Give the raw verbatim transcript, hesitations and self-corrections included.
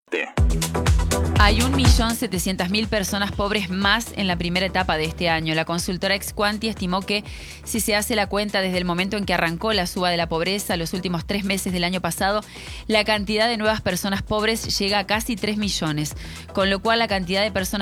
Hay un millón setecientas mil personas pobres más en la primera etapa de este año. La consultora Exquanti estimó que, si se hace la cuenta desde el momento en que arrancó la suba de la pobreza, los últimos tres meses del año pasado, la cantidad de nuevas personas pobres llega a casi tres millones, con lo cual la cantidad de personas